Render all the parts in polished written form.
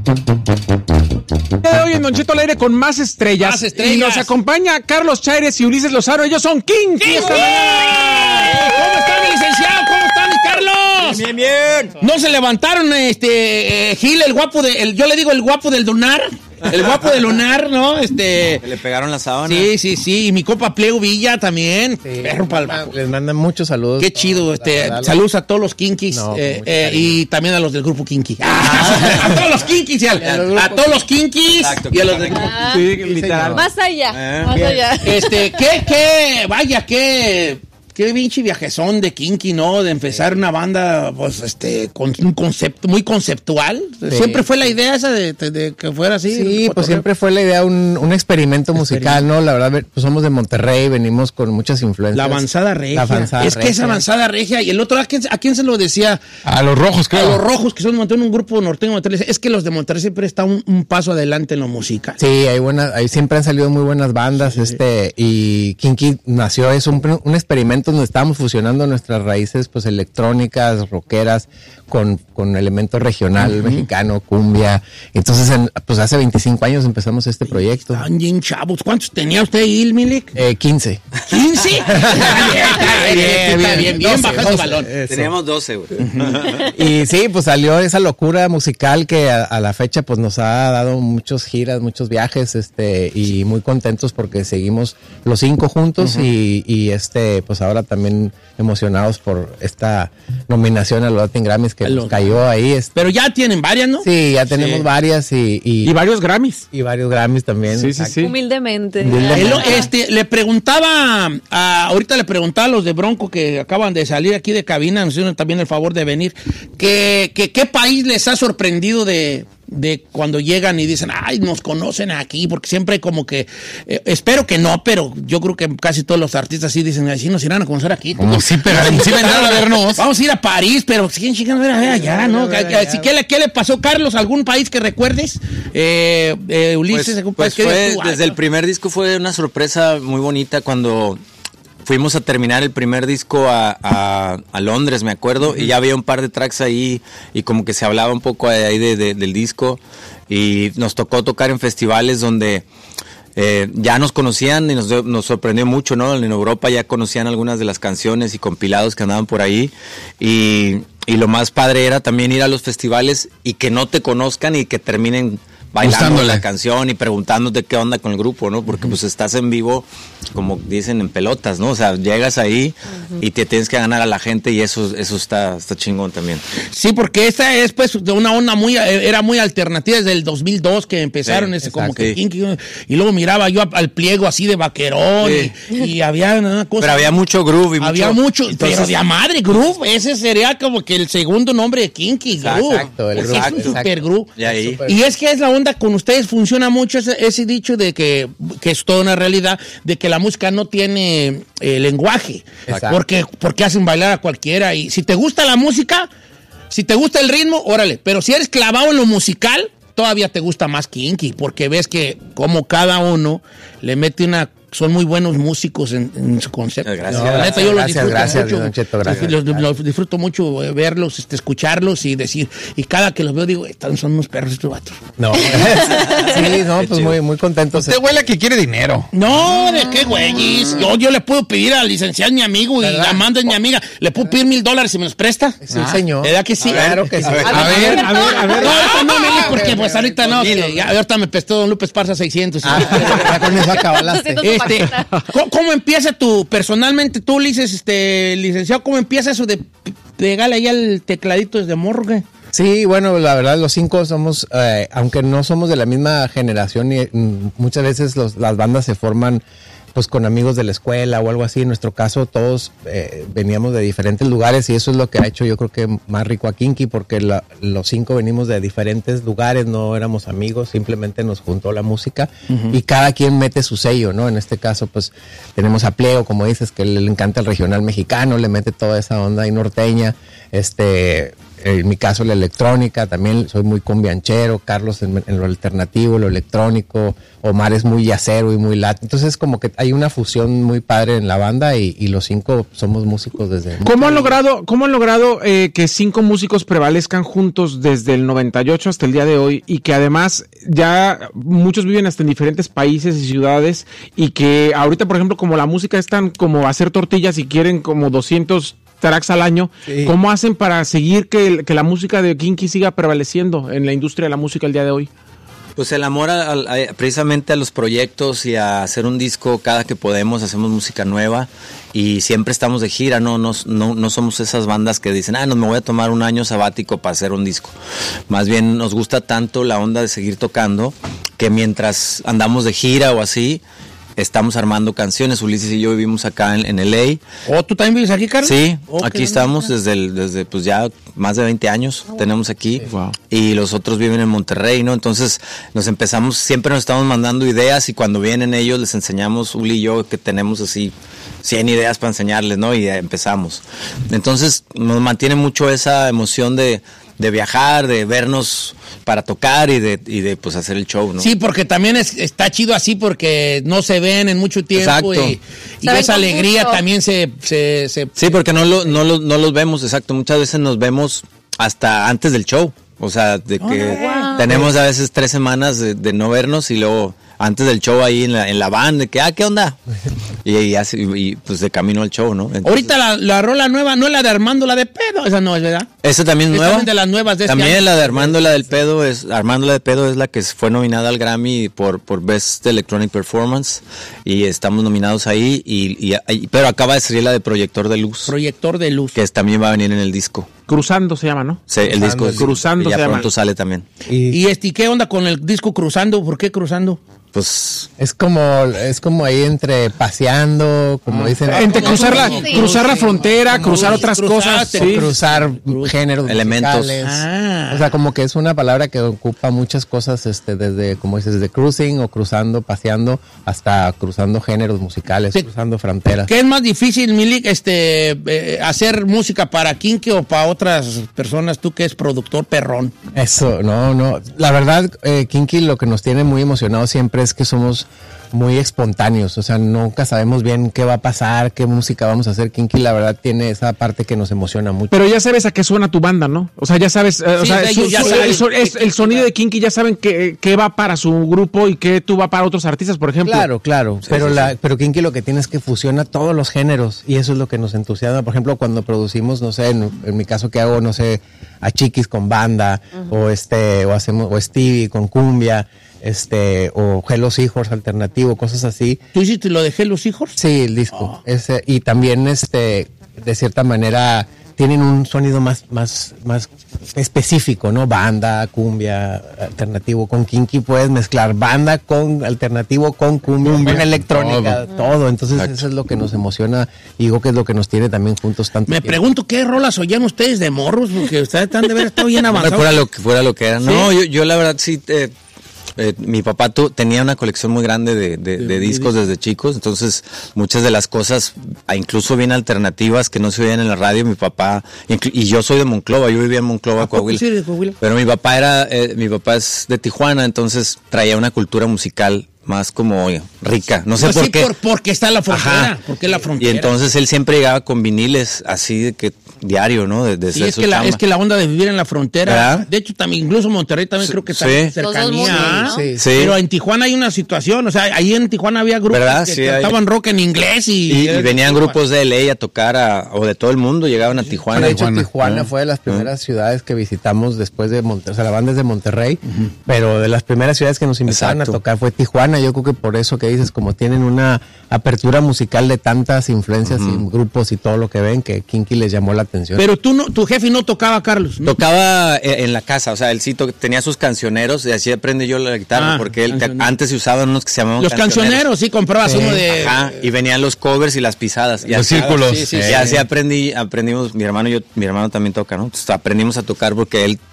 Hoy en Don Cheto al aire con más estrellas. Más estrellas. Y nos acompaña Carlos Chaires y Ulises Lozano. Ellos son Kinky. ¿Cómo está mi licenciado? ¿Cómo está mi Carlos? Bien, bien. No se levantaron, Gil, el guapo yo le digo el guapo del Lunar. El guapo del Lunar, ¿no? Le pegaron la sábana. Sí. Y mi compa Pliego Villa también. Sí, Perro palmaco. les mandan muchos saludos. Qué chido. Saludos a todos los Kinkis. No, y también a los del grupo Kinky. A todos los Kinkis. A todos los Kinkis. Exacto, y a los del grupo. Sí, literal. Más allá, más allá. Qué pinche viajezón de Kinky, ¿no? De empezar una banda, pues, con un concepto muy conceptual. Sí. Siempre fue la idea esa de que fuera así. Sí, pues siempre fue la idea un experimento musical, ¿no? La verdad, pues somos de Monterrey, venimos con muchas influencias. La avanzada regia. Que esa avanzada regia. Y el otro, ¿a quién se lo decía? A los rojos, creo. A los rojos, que son de Monterrey, un grupo norteño de Monterrey. Es que los de Monterrey siempre están un paso adelante en lo musical. Sí, ahí siempre han salido muy buenas bandas, y Kinky nació, es un experimento donde estábamos fusionando nuestras raíces, pues, electrónicas, rockeras, con elementos regional, mexicano, cumbia. Entonces, pues hace 25 años empezamos este proyecto. Están bien chavos. ¿Cuántos tenía usted, Ilmilik? 15. ¿15? Bien, baja su balón. Teníamos 12, güey. Y sí, pues salió esa locura musical que a la fecha pues nos ha dado muchas giras, muchos viajes, y muy contentos porque seguimos los 5 juntos y pues ahora también emocionados por esta nominación a los Latin Grammys que nos cayó ahí. Pero ya tienen varias, ¿no? Sí, ya tenemos varias Y varios Grammys. y varios Grammys también. Sí. Humildemente. Le preguntaba, ahorita le preguntaba a los de Bronco que acaban de salir aquí de cabina, nos hicieron también el favor de venir, que qué país les ha sorprendido de cuando llegan y dicen, ay, nos conocen aquí, porque siempre hay como que, espero que no, pero yo creo que casi todos los artistas sí dicen, así nos irán a conocer aquí. Como sí, pero sí vendrán a vernos. Vamos a ir a París, pero siguen chingando a ver allá, ¿no? ¿Qué le pasó, Carlos? ¿Algún país que recuerdes? Ulises, ¿algún país que fue, digas tú? desde el primer disco fue una sorpresa muy bonita cuando fuimos a terminar el primer disco a Londres, me acuerdo, y ya había un par de tracks ahí y como que se hablaba un poco ahí del disco, y nos tocó tocar en festivales donde ya nos conocían y nos sorprendió mucho, ¿no? En Europa ya conocían algunas de las canciones y compilados que andaban por ahí, y lo más padre era también ir a los festivales y que no te conozcan y que terminen bailando la canción y preguntándote qué onda con el grupo, ¿no? Porque pues estás en vivo, como dicen, en pelotas, ¿no? O sea, llegas ahí y te tienes que ganar a la gente, y eso está chingón también. Sí, porque esta es pues de una onda era muy alternativa desde el 2002 que empezaron, como que Kinky, y luego miraba yo al Pliego así de vaquerón, y había una cosa. Pero había mucho groove había mucho, pero de a madre groove, ese sería como que el segundo nombre de Kinky, groove. Exacto, es un super groove. Y es que es la onda con ustedes, funciona mucho ese dicho de que es toda una realidad, de que la música no tiene lenguaje, porque hacen bailar a cualquiera, y si te gusta la música, si te gusta el ritmo, órale, pero si eres clavado en lo musical, todavía te gusta más Kinky, porque ves que como cada uno le mete son muy buenos músicos en su concepto. Gracias. Yo los disfruto mucho. Don Cheto, gracias. Los disfruto mucho, verlos, escucharlos y decir, y cada que los veo digo, son unos perros estos vatos. No. Sí, no, pues muy contentos. Usted huele a que quiere dinero. No, ¿de qué güeyes? Yo le puedo pedir al licenciado, mi amigo, y Amanda es mi amiga, le puedo pedir $1,000 si me los presta. Sí, señor. ¿Verdad que sí? Claro que sí. A ver. No, ahorita no, Meli, porque pues ahorita no. Ahorita me prestó Don Lupe Esparza 600. Ya con eso acabaste. ¿Cómo empieza personalmente tú, licenciado, cómo empieza eso de pegarle ahí al tecladito desde morro? Sí, bueno, la verdad los 5 somos, aunque no somos de la misma generación, y muchas veces las bandas se forman pues con amigos de la escuela o algo así. En nuestro caso todos veníamos de diferentes lugares, y eso es lo que ha hecho yo creo que más rico a Kinky, porque los 5 venimos de diferentes lugares, no éramos amigos, simplemente nos juntó la música, y cada quien mete su sello, ¿no? En este caso pues tenemos a Pliego, como dices, que le encanta el regional mexicano, le mete toda esa onda ahí norteña, en mi caso la electrónica, también soy muy cumbianchero, Carlos en lo alternativo, lo electrónico, Omar es muy yacero y muy lat. Entonces como que hay una fusión muy padre en la banda y los 5 somos músicos desde... ¿Cómo han logrado que 5 músicos prevalezcan juntos desde el 98 hasta el día de hoy y que además ya muchos viven hasta en diferentes países y ciudades y que ahorita, por ejemplo, como la música es tan como hacer tortillas y quieren como 200 tracks al año, sí. ¿Cómo hacen para seguir que la música de Kinky siga prevaleciendo en la industria de la música el día de hoy? Pues el amor precisamente a los proyectos y a hacer un disco cada que podemos, hacemos música nueva y siempre estamos de gira, no somos esas bandas que dicen, no me voy a tomar un año sabático para hacer un disco. Más bien nos gusta tanto la onda de seguir tocando que mientras andamos de gira o así, estamos armando canciones. Ulises y yo vivimos acá en LA. ¿Oh, tú también vives aquí, Carlos? Sí, aquí estamos desde pues ya más de 20 años tenemos aquí. Wow. Y los otros viven en Monterrey, ¿no? Entonces siempre nos estamos mandando ideas y cuando vienen ellos les enseñamos, Uli y yo, que tenemos así 100 ideas para enseñarles, ¿no? Y empezamos. Entonces nos mantiene mucho esa emoción de viajar, de vernos para tocar y de pues hacer el show, ¿no? Sí, porque también está chido así porque no se ven en mucho tiempo. Exacto. Y esa alegría mucho. También se... Sí, porque no los vemos, exacto. Muchas veces nos vemos hasta antes del show. O sea, de que tenemos a veces 3 semanas de no vernos y luego antes del show ahí en la van, de que, ¿qué onda? Y pues de camino al show, ¿no? Entonces, ahorita la rola nueva, no es la de Armando, la de pedo, esa no es, ¿verdad? Esa también es nueva. También de las nuevas de también este año. La de Armando, la del pedo, Armando la de pedo es la que fue nominada al Grammy por Best Electronic Performance y estamos nominados ahí, pero acaba de salir la de Proyector de Luz. Proyector de Luz. Que también va a venir en el disco. Cruzando se llama, ¿no? Sí, el disco Cruzando ya se llama. Pronto sale también. ¿Y qué onda con el disco Cruzando? ¿Por qué Cruzando? Pues es como ahí entre paseando, como dicen, entre cruzar la frontera, cruzar otras cosas, sí. Cruzar géneros, elementos. O sea, como que es una palabra que ocupa muchas cosas, desde, como dices, desde cruising o cruzando, paseando, hasta cruzando géneros musicales, sí. Cruzando fronteras. ¿Qué es más difícil, Milik, hacer música para Kinky o para otras personas? Tú que es productor perrón. Eso, no. La verdad, Kinky lo que nos tiene muy emocionados siempre es que somos muy espontáneos, o sea, nunca sabemos bien qué va a pasar, qué música vamos a hacer. Kinky, la verdad, tiene esa parte que nos emociona mucho. Pero ya sabes a qué suena tu banda, ¿no? O sea, ya sabes, el sonido de Kinky, ya saben qué va para su grupo y qué tú va para otros artistas, por ejemplo. Claro, sí, pero Kinky lo que tiene es que fusiona todos los géneros y eso es lo que nos entusiasma. Por ejemplo, cuando producimos, no sé, en mi caso que hago, no sé, a Chiquis con banda, o Stevie con cumbia, o Hello Seahorse alternativo, cosas así. ¿Tú hiciste lo de Hello Seahorse? Sí, el disco. Y también, de cierta manera, tienen un sonido más específico, ¿no? Banda, cumbia, alternativo. Con Kinky puedes mezclar banda con alternativo, con cumbia, con electrónica, todo. Entonces, exacto. Eso es lo que nos emociona y digo que es lo que nos tiene también juntos tanto Me tiempo. pregunto qué rolas oían ustedes de morros, porque ustedes están de ver estado bien avanzados. Fuera lo que era. ¿Sí? No, yo la verdad sí... mi papá tenía una colección muy grande de discos desde chicos, entonces muchas de las cosas, incluso bien alternativas que no se oían en la radio, mi papá, y yo soy de Monclova, yo vivía en Monclova, Coahuila, sí, de Coahuila. Pero mi papá es de Tijuana, entonces traía una cultura musical más como rica, no sé pues por sí, qué. Porque está la frontera, porque la frontera. Y entonces él siempre llegaba con viniles así de que diario, ¿no? Sí, es que la onda de vivir en la frontera, ¿verdad? De hecho también, incluso Monterrey también creo que está en cercanía, ¿no? Sí. Pero en Tijuana hay una situación, o sea, ahí en Tijuana había grupos que cantaban rock en inglés y venían grupos de LA a tocar o de todo el mundo, llegaban a Tijuana. De hecho, Tijuana fue de las primeras ciudades que visitamos después de Monterrey, o sea, la banda es de Monterrey, pero de las primeras ciudades que nos invitaron a tocar fue Tijuana. Yo creo que por eso que dices, como tienen una apertura musical de tantas influencias y grupos y todo lo que ven, que Kinky les llamó la atención. Pero tu jefe no tocaba, Carlos, ¿no? Tocaba en la casa, o sea, él sí tenía sus cancioneros y así aprendí yo la guitarra, porque antes se usaban unos que se llamaban los cancioneros, sí, comprabas uno de... Ajá, y venían los covers y las pisadas. Y los círculos. Sí. Y así aprendimos, mi hermano también toca, ¿no? Entonces aprendimos a tocar porque él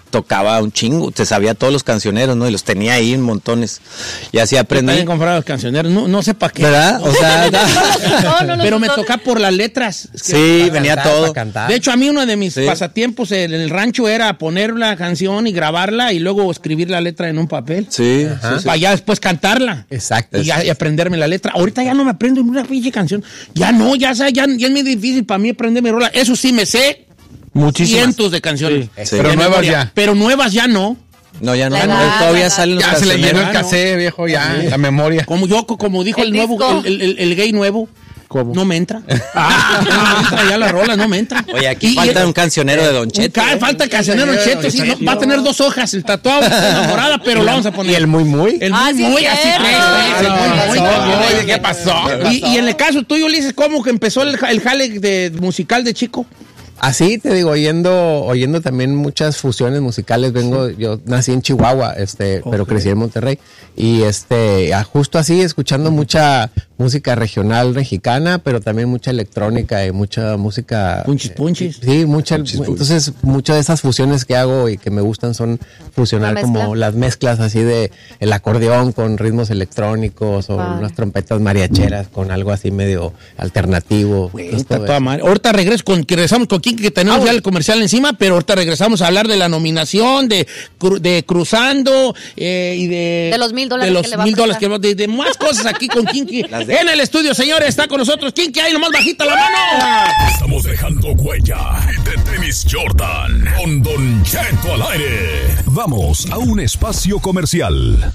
tocaba un chingo, te sabía todos los cancioneros, ¿no? Y los tenía ahí en montones. Y así aprendí. Yo también compraba los cancioneros, no sé para qué. ¿Verdad? O sea, pero me tocaba por las letras. Es que sí, venía cantar, todo. para cantar. De hecho, a mí uno de mis pasatiempos en el rancho era poner la canción y grabarla y luego escribir la letra en un papel. Sí, Para ya después cantarla. Exacto. Y aprenderme la letra. Ahorita ya no me aprendo una pinche canción. Ya no, ya es muy difícil para mí aprenderme rola. Eso sí me sé. Muchísimas. Cientos de canciones. Sí. Pero De nuevas memoria. ya. Pero nuevas ya no. No, ya no. La edad, Todavía salen los Ya se le llenó el cancioneros. cassette, viejo, ya, la memoria. Como dijo el nuevo, disco. el gay nuevo. ¿Cómo? No me entra. No me entra ya la rola, no me entra. Oye, aquí falta un cancionero de Don Cheto. Falta el cancionero de Cheto. Sí, va a tener 2 hojas el tatuado, enamorada, pero lo vamos a poner. Y el muy. El Ah, sí, muy, es así cierto. tres, muy. Oye, ¿qué pasó? Y en el caso tuyo, Ulises, ¿cómo que empezó el jale musical de chico? Así te digo, oyendo también muchas fusiones musicales. Yo nací en Chihuahua, pero crecí en Monterrey. Y justo así, escuchando mucha música regional mexicana, pero también mucha electrónica y mucha música. Punchis. Sí, entonces muchas de esas fusiones que hago y que me gustan son fusionar La mezcla. como las mezclas así de el acordeón con ritmos electrónicos o unas trompetas mariacheras con algo así medio alternativo. Entonces, todo eso. Ahorita regresamos con King, que tenemos ya el comercial encima, pero ahorita regresamos a hablar de la nominación, de Cruzando y de los $1,000 de los que le va a $1,000 prestar. de más cosas aquí con Kinky. En el estudio, señores, está con nosotros Kinky, ahí nomás bajita la mano. Estamos dejando huella de tenis Jordan con Don Cheto al aire. Vamos a un espacio comercial.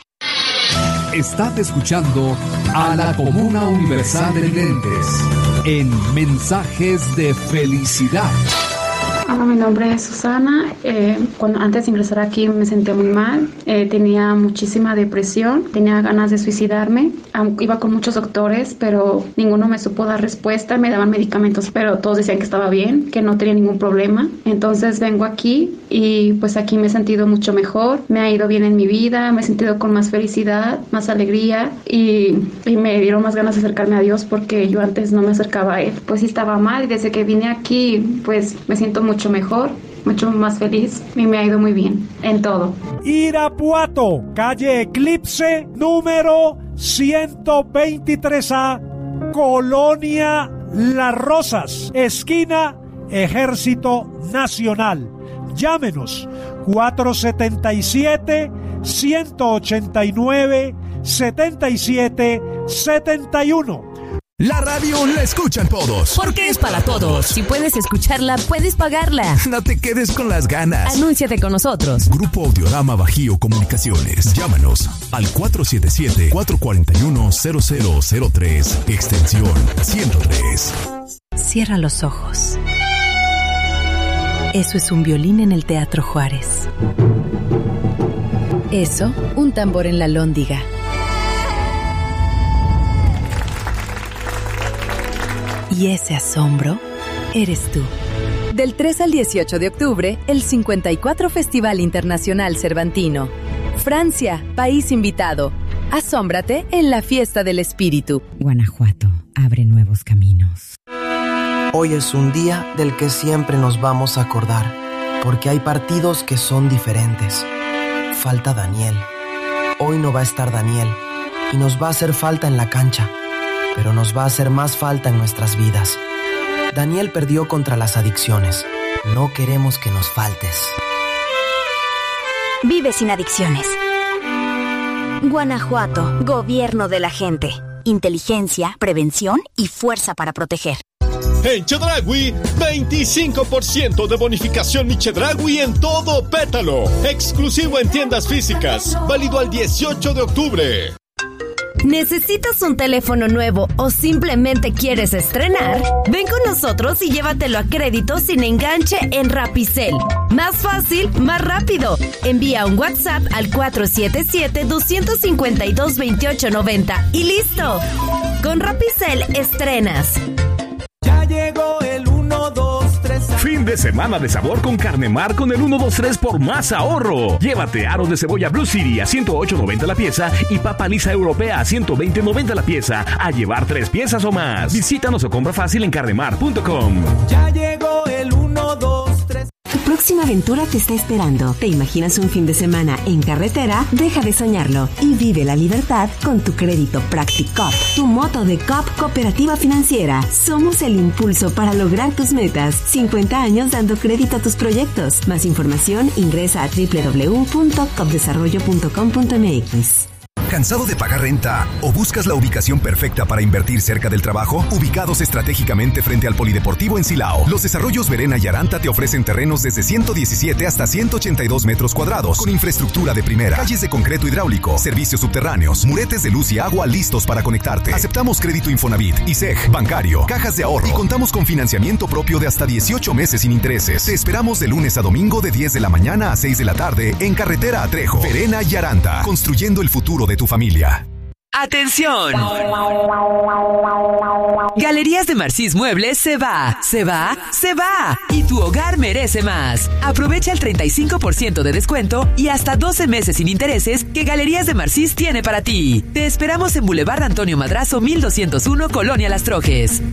Estás escuchando a la Comuna Universal de Lentes en Mensajes de Felicidad. Hola, mi nombre es Susana. Antes de ingresar aquí me sentía muy mal. Tenía muchísima depresión, tenía ganas de suicidarme. Iba con muchos doctores, pero ninguno me supo dar respuesta. Me daban medicamentos, pero todos decían que estaba bien, que no tenía ningún problema. Entonces vengo aquí y pues aquí me he sentido mucho mejor. Me ha ido bien en mi vida, me he sentido con más felicidad, más alegría y me dieron más ganas de acercarme a Dios porque yo antes no me acercaba a Él. Pues sí estaba mal y desde que vine aquí pues me siento mucho mejor, mucho más feliz y me ha ido muy bien en todo. Irapuato, calle Eclipse, número 123A, Colonia Las Rosas, esquina Ejército Nacional. Llámenos 477-189-7771. La radio la escuchan todos. Porque es para todos. Si puedes escucharla, puedes pagarla. No te quedes con las ganas. Anúnciate con nosotros. Grupo Audiorama Bajío Comunicaciones. Llámanos al 477-441-0003, extensión 103. Cierra los ojos. Eso es un violín en el Teatro Juárez. Eso, un tambor en la Lóndiga. Y ese asombro eres tú. Del 3 al 18 de octubre, el 54 Festival Internacional Cervantino. Francia, país invitado. Asómbrate en la fiesta del espíritu. Guanajuato, abre nuevos caminos. Hoy es un día del que siempre nos vamos a acordar, porque hay partidos que son diferentes. Falta Daniel. Hoy no va a estar Daniel y nos va a hacer falta en la cancha, pero nos va a hacer más falta en nuestras vidas. Daniel perdió contra las adicciones. No queremos que nos faltes. Vive sin adicciones. Guanajuato, gobierno de la gente. Inteligencia, prevención y fuerza para proteger. En Chedraui, 25% de bonificación Mi Chedraui en todo Pétalo. Exclusivo en tiendas físicas. Válido al 18 de octubre. ¿Necesitas un teléfono nuevo o simplemente quieres estrenar? Ven con nosotros y llévatelo a crédito sin enganche en Rapicel. Más fácil, más rápido. Envía un WhatsApp al 477-252-2890 y ¡listo! Con Rapicel estrenas. Ya llegó el 1, 2, 3. Fin de semana de sabor con Carnemar con el 1, 2, 3 por más ahorro. Llévate aros de cebolla Blue City a $108.90 la pieza y papa lisa europea a $120.90 la pieza. A llevar 3 piezas o más. Visítanos o compra fácil en carnemar.com. Ya llegó el 1, 2, 3. Tu próximo próxima aventura te está esperando. ¿Te imaginas un fin de semana en carretera? Deja de soñarlo y vive la libertad con tu crédito Practicop, tu moto de COP Cooperativa Financiera. Somos el impulso para lograr tus metas. 50 años dando crédito a tus proyectos. Más información ingresa a www.copdesarrollo.com.mx. ¿Cansado de pagar renta o buscas la ubicación perfecta para invertir cerca del trabajo? Ubicados estratégicamente frente al Polideportivo en Silao, los desarrollos Verena y Aranta te ofrecen terrenos desde 117 hasta 182 metros cuadrados, con infraestructura de primera, calles de concreto hidráulico, servicios subterráneos, muretes de luz y agua listos para conectarte. Aceptamos crédito Infonavit, ISEG, bancario, cajas de ahorro y contamos con financiamiento propio de hasta 18 meses sin intereses. Te esperamos de lunes a domingo de 10 de la mañana a 6 de la tarde en Carretera a Trejo. Verena y Aranta, construyendo el futuro de tu familia. ¡Atención! Galerías de Marcís Muebles se va. Y tu hogar merece más. Aprovecha el 35% de descuento y hasta 12 meses sin intereses que Galerías de Marcís tiene para ti. Te esperamos en Boulevard Antonio Madrazo 1201, Colonia Las Trojes.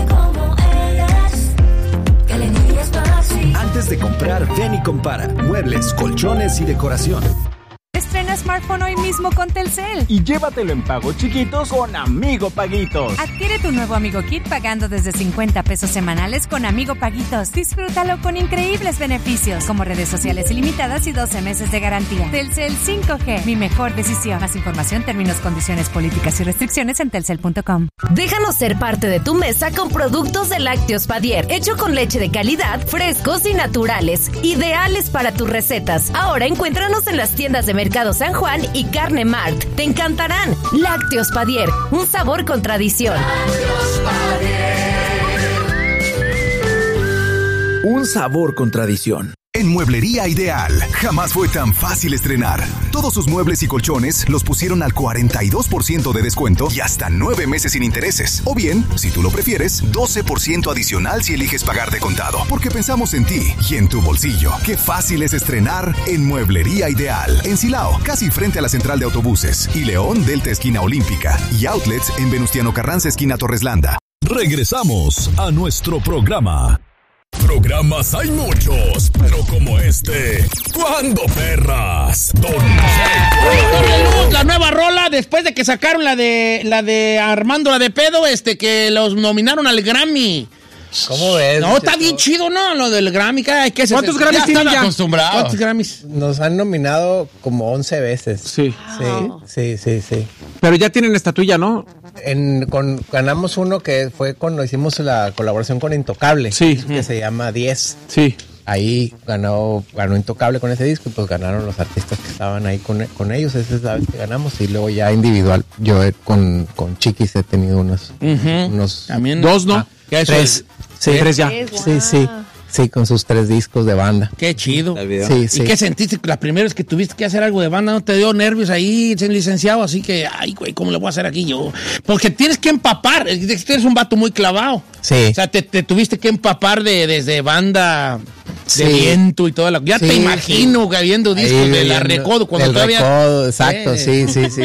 Antes de comprar, ven y compara. Muebles, colchones y decoración. Estrena smartphone hoy mismo con Telcel. Y llévatelo en pagos chiquitos con Amigo Paguitos. Adquiere tu nuevo Amigo Kit pagando desde 50 pesos semanales con Amigo Paguitos. Disfrútalo con increíbles beneficios, como redes sociales ilimitadas y 12 meses de garantía. Telcel 5G, mi mejor decisión. Más información, términos, condiciones, políticas y restricciones en telcel.com. Déjanos ser parte de tu mesa con productos de Lácteos Padier, hecho con leche de calidad, frescos y naturales, ideales para tus recetas. Ahora encuéntranos en las tiendas de Mercado San Juan y Carne Mart. Te encantarán. Lácteos Padier, un sabor con tradición. Un sabor con tradición. En Mueblería Ideal, jamás fue tan fácil estrenar. Todos sus muebles y colchones los pusieron al 42% de descuento y hasta 9 meses sin intereses. O bien, si tú lo prefieres, 12% adicional si eliges pagar de contado. Porque pensamos en ti y en tu bolsillo. Qué fácil es estrenar en Mueblería Ideal. En Silao, casi frente a la central de autobuses. Y León, Delta esquina Olímpica. Y outlets en Venustiano Carranza esquina Torreslanda. Regresamos a nuestro programa. Programas hay muchos, pero como este, ¿cuándo perras? La nueva rola, después de que sacaron la de Armando la de pedo, que los nominaron al Grammy. ¿Cómo ves? No, está bien chido, ¿no? Lo del Grammy. ¿Cuántos Grammys tienen ya? ¿Cuántos Grammys? Nos han nominado como 11 veces. Sí. Sí. Pero ya tienen estatuilla, ¿no? Ganamos uno que fue cuando hicimos la colaboración con Intocable. Sí. Que se llama 10. Sí. Ahí ganó Intocable con ese disco y pues ganaron los artistas que estaban ahí con ellos. Esa es la vez que ganamos. Y luego ya individual. Yo con Chiquis he tenido unos también 2, ¿no? 3. Sí, 3 ya. Sí, con sus 3 discos de banda. Qué chido. Sí. ¿Y qué sentiste la primera vez que tuviste que hacer algo de banda? ¿No te dio nervios ahí, licenciado? Así que, ay, güey, ¿cómo le voy a hacer aquí yo? Porque tienes que empapar. Eres un vato muy clavado. Sí. O sea, te tuviste que empapar desde banda de viento y toda la... Ya te imagino viendo discos de la Recodo cuando todavía... Recodo, exacto, sí.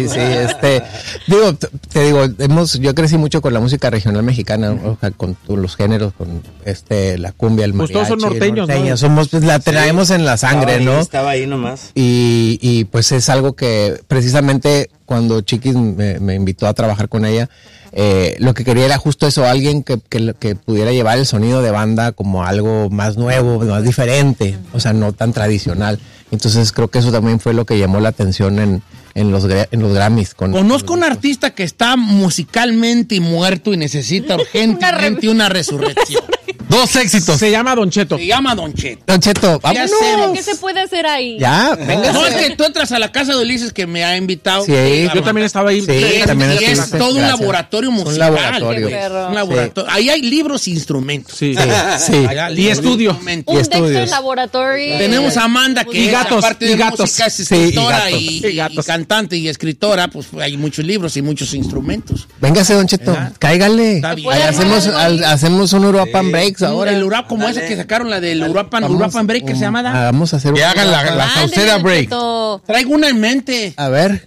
Yo crecí mucho con la música regional mexicana, o sea, con los géneros, con la cumbia, el mariachi. Pues todos son norteños, ¿no? Somos, pues la traemos en la sangre, ¿no? Estaba ahí nomás. Y pues es algo que precisamente cuando Chiquis me invitó a trabajar con ella, lo que quería era justo eso, alguien que pudiera llevar el sonido de banda como algo más nuevo, más diferente, o sea, no tan tradicional. Entonces creo que eso también fue lo que llamó la atención en los Grammys. Conozco un artista que está musicalmente muerto y necesita urgentemente una resurrección. 2 éxitos. Se llama Don Cheto. Don Cheto, vámonos. ¿Qué se puede hacer ahí? Ya, venga. No, es que tú entras a la casa de Ulises que me ha invitado. Sí, yo también estaba ahí. Sí, también es todo un laboratorio musical. Un laboratorio. Ahí hay libros e instrumentos. Sí. Y estudio. Un Dexter Laboratory. Tenemos a Amanda, que aparte de música es escritora y cantante y escritora, pues hay muchos libros y muchos instrumentos. Véngase, Don Cheto, cáigale. Hacemos un Uruapan Breaks ahora. El Uruapan, como esa que sacaron, la del Uruapan Break, que se llama. Vamos a hacer que hagan la Sauceda Break. Traigo una en mente. A ver.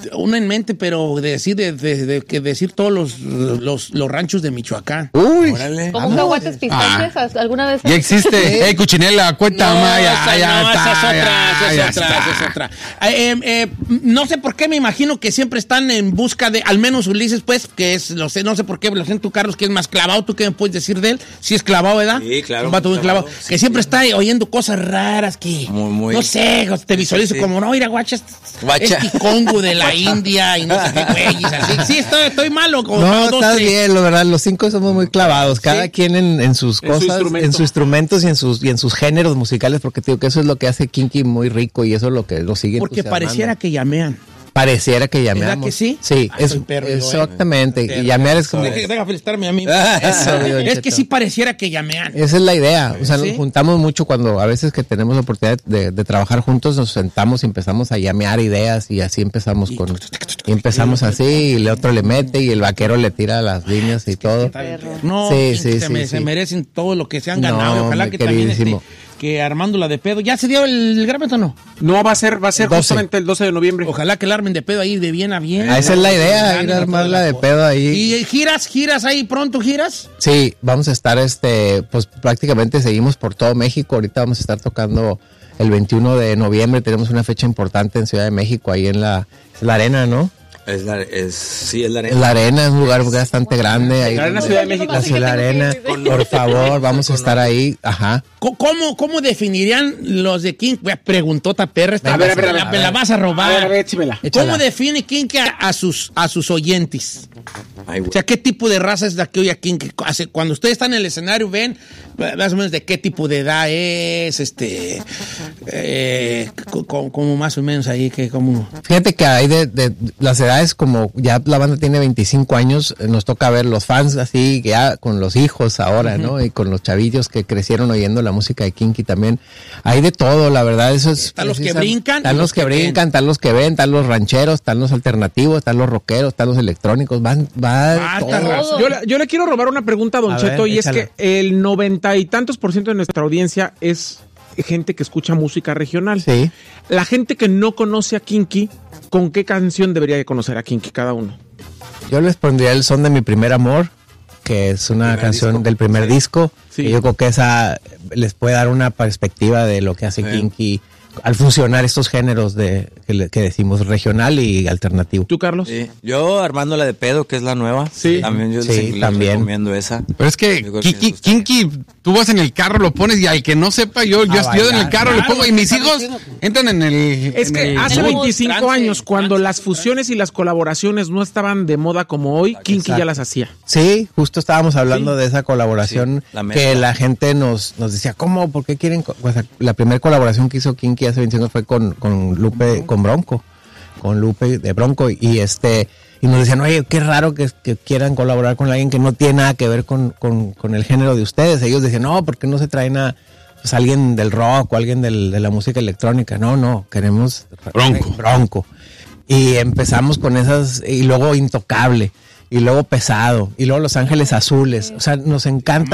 una en mente, pero de decir todos los ranchos de Michoacán. Uy. Órale. ¿Como caguates pistaches? ¿Alguna vez? Ya existe. Cuchinela, cuenta más. Esa es otra. No sé por qué, me imagino que siempre están en busca de, al menos Ulises, pues, que es, no sé por qué, lo sé tú, Carlos, que es más clavado. ¿Tú qué me puedes decir de él? Si es clavado, ¿verdad? Sí, claro. Un vato muy clavado. Sí. Que siempre está oyendo cosas raras que, muy, no sé, te visualizo como, no, mira, guacha. Es Kikongu de la India y no sé qué güeyes así. Sí, estoy malo. No, estás bien, la verdad. Los 5 somos muy clavados. Cada quien en sus cosas, en sus instrumentos y en sus géneros musicales, porque te digo que eso es lo que hace Kinky muy rico y eso es lo que lo sigue. Porque pareciera que llamean. Pareciera que llameamos. ¿Verdad que sí? Sí, exactamente. Y llamear es como... Deja felicitarme a mí. Eso, es que sí pareciera que llamean. Esa es la idea. O sea, nos juntamos mucho cuando a veces que tenemos la oportunidad de trabajar juntos, nos sentamos y empezamos a llamear ideas y así empezamos así y el otro le mete y el vaquero le tira las líneas y todo. No, se merecen todo lo que se han ganado. No, ojalá que también que armándola de pedo. ¿Ya se dio el Grammy o no? No, va a ser justamente el 12 de noviembre. Ojalá que la armen de pedo ahí de bien a bien. Esa es la idea, ir a armarla de pedo ahí. ¿Y giras ahí pronto, giras? Sí, vamos a estar, pues prácticamente seguimos por todo México. Ahorita vamos a estar tocando el 21 de noviembre. Tenemos una fecha importante en Ciudad de México, ahí en la arena, ¿no? Es la arena. La arena es un lugar bastante grande. Ahí la arena Ciudad de México. La arena. Por favor, vamos a estar ahí. Ajá. ¿Cómo definirían los de Kinky? Preguntota perra. A ver. Me la vas a robar. A ver, échimela. ¿Cómo define Kinky a sus oyentes? O sea, ¿qué tipo de raza es la que oye a Kinky? Cuando ustedes están en el escenario, ven más o menos de qué tipo de edad es, como más o menos ahí, que como... Fíjate que hay de las edades, como ya la banda tiene 25 años, nos toca ver los fans así, ya con los hijos ahora, ¿no? Y con los chavillos que crecieron oyendo la música de Kinky tamén. Hay de todo, la verdad, eso es... Están los que brincan. Están los que brincan, están los que ven, están los rancheros, están los alternativos, están los rockeros, están los electrónicos, va todo. Yo le quiero robar una pregunta a Don Cheto, y échala. Es que el 90 y tantos % de nuestra audiencia es gente que escucha música regional. Sí. La gente que no conoce a Kinky, ¿con qué canción debería de conocer a Kinky cada uno? Yo les pondría El Son de Mi Primer Amor, que es una canción del primer disco. Sí. Y yo creo que esa les puede dar una perspectiva de lo que hace Kinky al fusionar estos géneros que decimos regional y alternativo. ¿Tú, Carlos? Sí. Yo armándola de pedo, que es la nueva. Sí. También yo les recomiendo esa. Pero es que Kinky, tú vas en el carro, lo pones y al que no sepa, yo en el carro le pongo y mis hijos entran en el... Es que hace 25 años, cuando las fusiones y las colaboraciones no estaban de moda como hoy, Kinky ya las hacía. Sí, justo estábamos hablando de esa colaboración que la gente nos decía, ¿cómo? ¿Por qué quieren? Pues la primera colaboración que hizo Kinky hace 25 fue con Lupe, con Bronco, con Lupe de Bronco, y nos decían, oye, qué raro que quieran colaborar con alguien que no tiene nada que ver con el género de ustedes. Ellos decían, no, ¿por qué no se traen a alguien del rock o alguien de la música electrónica? No, queremos Bronco. Y empezamos con esas, y luego Intocable, y luego Pesado, y luego Los Ángeles Azules. O sea, nos encanta.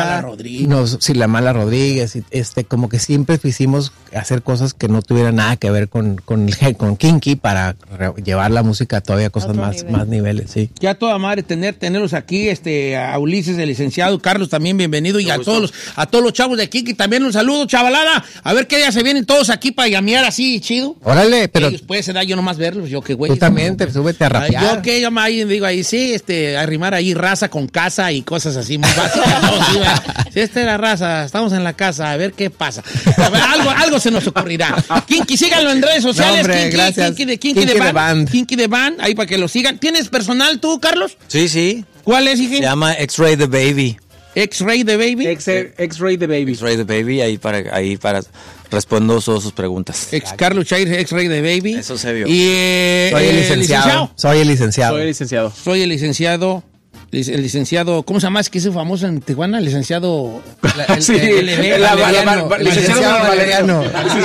La Mala Rodríguez. Como que siempre quisimos hacer cosas que no tuvieran nada que ver con Kinky para llevar la música todavía a cosas más niveles, sí. Ya toda madre tenerlos aquí, a Ulises, el licenciado, Carlos también, bienvenido, y a todos los chavos de Kinky también un saludo, chavalada. A ver qué día se vienen todos aquí para llamear así, chido. Órale, pero... Después se da yo nomás verlos, yo qué güey. Tú también súbete a rapear. Yo que yo ahí digo ahí, sí, arrimar ahí raza con casa y cosas así muy básicas. Si esta es la raza, estamos en la casa, a ver qué pasa. Algo se nos ocurrirá. Kinky, síganlo en redes sociales. No, hombre, gracias. Kinky de Band. Kinky de Band, ahí para que lo sigan. ¿Tienes personal tú, Carlos? Sí. ¿Cuál es, hijo? Se llama X-Ray the Baby. X-Ray the Baby. X-Ray the Baby. X-Ray the Baby, ahí para respondo todas sus preguntas. Carlos Chair, X-Ray the Baby. Eso se vio. Y soy el licenciado. Soy el licenciado. El licenciado, ¿cómo se llama? Es que es famoso en Tijuana, el licenciado... Licenciado Valeriano.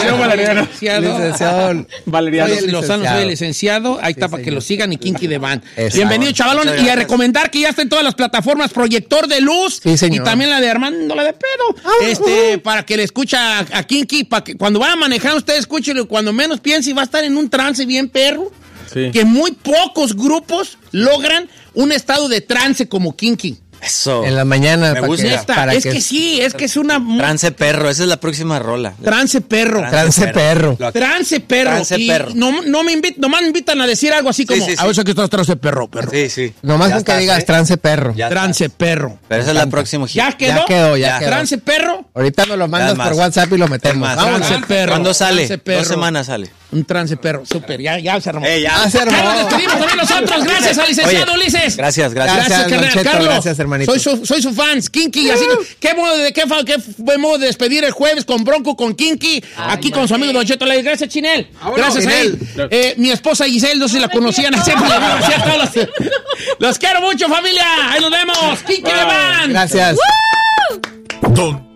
Licenciado Valeriano. Lozano, soy el licenciado. Ahí está, para que lo sigan, y Kinky de Band. Bienvenido, chavalón. Y a recomendar que ya está en todas las plataformas, Proyector de Luz. Sí, señor. Y también la de Armando, la de Pedo. Para que le escucha a Kinky, para que cuando vaya a manejar usted escúchelo, cuando menos piense, y va a estar en un trance bien perro. que muy pocos grupos logran un estado de trance como Kinky. Eso. En la mañana. Me gusta. Es que es una... Trance perro, esa es la próxima rola. Trance perro. Trance perro. Trance perro. No me nomás me invitan a decir algo así como, a veces que estás trance perro. Sí. Nomás con que digas trance perro. Trance perro. Pero esa es la próxima. ¿Ya quedó? Trance perro. Ahorita nos lo mandas por WhatsApp y lo metemos. Trance perro. ¿Cuándo sale? 2 semanas sale. Un trance perro, súper, ya se armó. Ya se armó. Nos despedimos también nosotros, gracias al licenciado Ulises. Gracias, Carlos. Gracias, hermanito. Soy su fans, Kinky, así qué modo de despedir el jueves con Bronco, con Kinky, aquí con su amigo Don Cheto. Gracias, Chinel. Gracias a él. Mi esposa Giselle, no sé si la conocían, siempre le digo así a todos los quiero mucho, familia. Ahí nos vemos. Kinky de Van. Gracias.